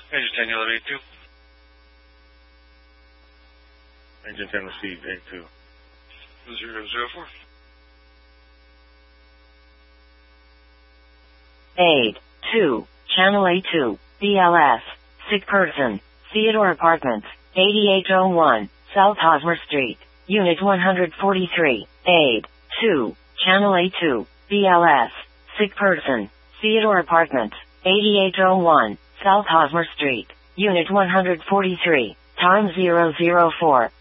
Engine 10, yellow 82. Engine 10 received, 82. 004. 8-2, Channel A2, BLS, sick person, Theodore Apartments, 8801, South Hosmer Street, Unit 143, 8-2, Channel A2, BLS, sick person, Theodore Apartments, 8801, South Hosmer Street, Unit 143, time 004.